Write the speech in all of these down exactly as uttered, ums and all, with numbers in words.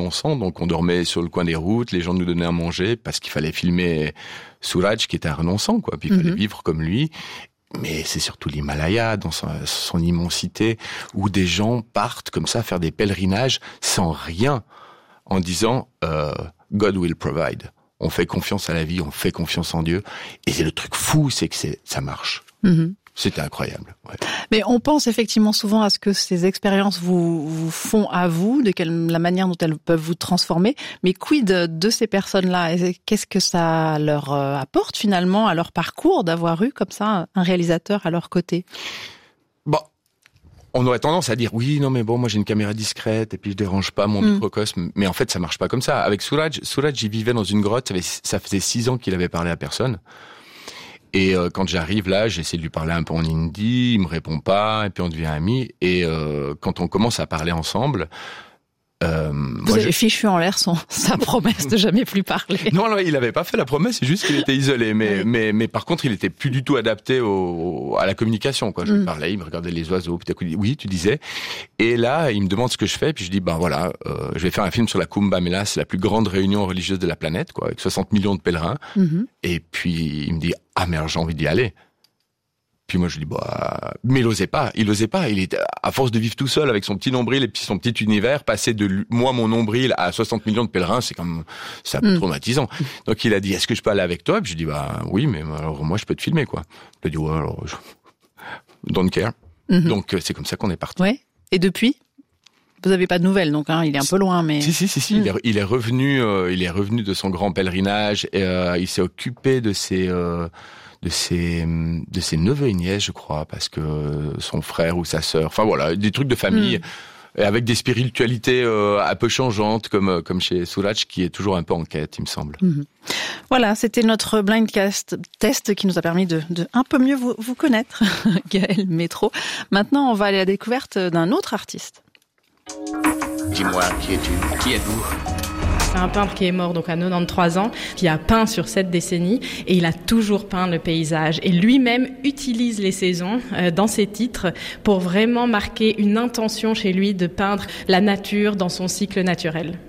renonçant, donc on dormait sur le coin des routes, les gens nous donnaient à manger parce qu'il fallait filmer Suraj qui était un renonçant, quoi. Puis il fallait mm-hmm. vivre comme lui. Mais c'est surtout l'Himalaya, dans son, son immensité, où des gens partent comme ça faire des pèlerinages sans rien, en disant euh, « God will provide ». On fait confiance à la vie, on fait confiance en Dieu. Et c'est le truc fou, c'est que c'est, ça marche. Mm-hmm. C'était incroyable. Ouais. Mais on pense effectivement souvent à ce que ces expériences vous, vous font à vous, de quelle, la manière dont elles peuvent vous transformer. Mais quid de ces personnes-là? Qu'est-ce que ça leur apporte finalement à leur parcours d'avoir eu comme ça un réalisateur à leur côté? Bon, on aurait tendance à dire oui, non mais bon, moi j'ai une caméra discrète et puis je dérange pas mon mmh. microcosme. Mais en fait, ça marche pas comme ça. Avec Suraj, Suraj, il vivait dans une grotte. Ça, avait, ça faisait six ans qu'il avait parlé à personne. Et euh, quand j'arrive là, j'essaie de lui parler un peu en hindi, il me répond pas, et puis on devient amis. Et euh, quand on commence à parler ensemble, euh, vous avez je... fichu en l'air son sa promesse de jamais plus parler. Non, non, il avait pas fait la promesse, c'est juste qu'il était isolé. Mais oui. mais mais par contre, il était plus du tout adapté au à la communication. Quoi, je mm. lui parlais, il me regardait les oiseaux, puis d'un coup, il dit oui, tu disais. Et là, il me demande ce que je fais, puis je dis ben voilà, euh, je vais faire un film sur la Kumbh Mela, c'est la plus grande réunion religieuse de la planète, quoi, avec soixante millions de pèlerins. Mm-hmm. Et puis il me dit ah mais alors, j'ai envie d'y aller. Puis moi je lui dis bah mais il osait pas, il osait pas, il était à force de vivre tout seul avec son petit nombril et puis son petit univers, passer de moi mon nombril à soixante millions de pèlerins, c'est comme c'est un peu mm. traumatisant. Donc il a dit est-ce que je peux aller avec toi? Puis je dis bah oui mais alors moi je peux te filmer quoi. Il a dit ouais alors je... don't care. Mm-hmm. Donc c'est comme ça qu'on est parti. Ouais. Et depuis vous avez pas de nouvelles, donc hein, il est un peu loin, mais si si si si, mm. il, est, il est revenu, euh, il est revenu de son grand pèlerinage. Et, euh, il s'est occupé de ses, euh, de ses, de ses neveux et nièces, je crois, parce que son frère ou sa sœur, enfin voilà, des trucs de famille, mm. avec des spiritualités euh, un peu changeantes, comme comme chez Suraj, qui est toujours un peu en quête, il me semble. Mm. Voilà, c'était notre blindcast test qui nous a permis de, de un peu mieux vous, vous connaître, Gaël Métro. Maintenant, on va aller à la découverte d'un autre artiste. Dis-moi, qui es-tu? Qui êtes-vous? Un peintre qui est mort donc à quatre-vingt-treize ans, qui a peint sur sept décennies et il a toujours peint le paysage. Et lui-même utilise les saisons euh, dans ses titres pour vraiment marquer une intention chez lui de peindre la nature dans son cycle naturel.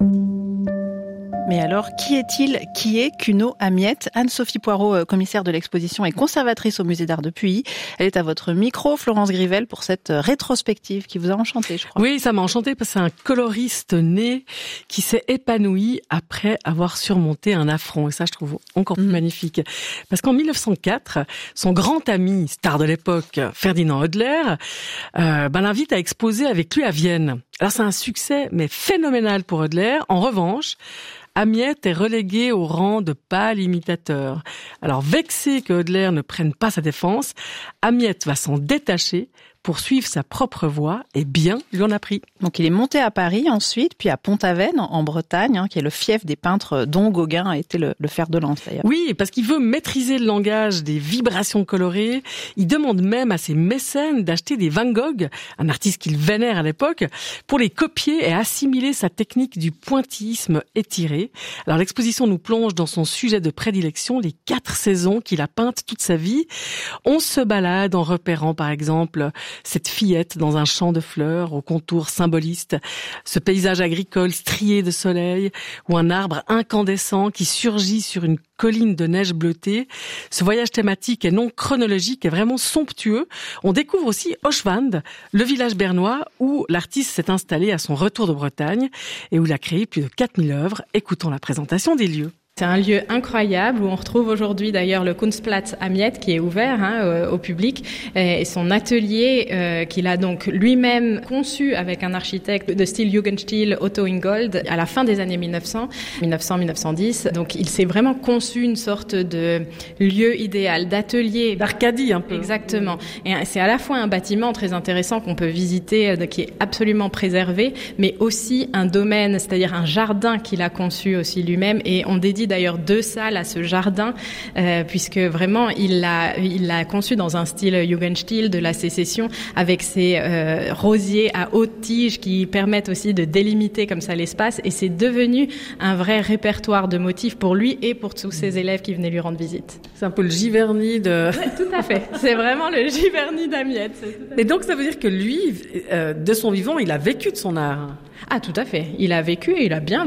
Mais alors, qui est-il? Qui est Cuno Amiette? Anne-Sophie Poirot, commissaire de l'exposition et conservatrice au Musée d'Art de Puy. Elle est à votre micro, Florence Grivel, pour cette rétrospective qui vous a enchanté, je crois. Oui, ça m'a enchanté parce que c'est un coloriste né qui s'est épanoui après avoir surmonté un affront. Et ça, je trouve encore plus mmh. magnifique. Parce qu'en mille neuf cent quatre, son grand ami, star de l'époque, Ferdinand Hodler, euh, ben, l'invite à exposer avec lui à Vienne. Alors, c'est un succès, mais phénoménal pour Hodler. En revanche, Amiette est relégué au rang de pâle imitateur. Alors, vexé que Hodler ne prenne pas sa défense, Amiette va s'en détacher pour suivre sa propre voie, et bien, il en a pris. Donc il est monté à Paris ensuite, puis à Pont-Aven, en Bretagne, hein, qui est le fief des peintres dont Gauguin a été le, le fer de lance d'ailleurs. Oui, parce qu'il veut maîtriser le langage des vibrations colorées. Il demande même à ses mécènes d'acheter des Van Gogh, un artiste qu'il vénère à l'époque, pour les copier et assimiler sa technique du pointillisme étiré. Alors l'exposition nous plonge dans son sujet de prédilection, les quatre saisons qu'il a peintes toute sa vie. On se balade en repérant par exemple cette fillette dans un champ de fleurs au contour symboliste, ce paysage agricole strié de soleil ou un arbre incandescent qui surgit sur une colline de neige bleutée. Ce voyage thématique et non chronologique est vraiment somptueux. On découvre aussi Hochwand, le village bernois où l'artiste s'est installé à son retour de Bretagne et où il a créé plus de quatre mille œuvres. Écoutons la présentation des lieux. C'est un lieu incroyable où on retrouve aujourd'hui d'ailleurs le Kunstplatz Amiette qui est ouvert hein, au, au public et son atelier euh, qu'il a donc lui-même conçu avec un architecte de style Jugendstil Otto Ingold à la fin des années mille neuf cents, mille neuf cents à mille neuf cent dix. Donc il s'est vraiment conçu une sorte de lieu idéal, d'atelier. D'Arcadie un peu. Exactement. Et c'est à la fois un bâtiment très intéressant qu'on peut visiter, euh, qui est absolument préservé, mais aussi un domaine, c'est-à-dire un jardin qu'il a conçu aussi lui-même et on dédie d'ailleurs deux salles à ce jardin, euh, puisque vraiment il l'a, il l'a conçu dans un style Jugendstil de la sécession, avec ses euh, rosiers à haute tige qui permettent aussi de délimiter comme ça l'espace, et c'est devenu un vrai répertoire de motifs pour lui et pour tous ses élèves qui venaient lui rendre visite. C'est un peu le Giverny de... Ouais, tout à fait, c'est vraiment le Giverny d'Amiette. Et donc ça veut dire que lui, euh, de son vivant, il a vécu de son art. Ah, tout à fait. Il a vécu et il a bien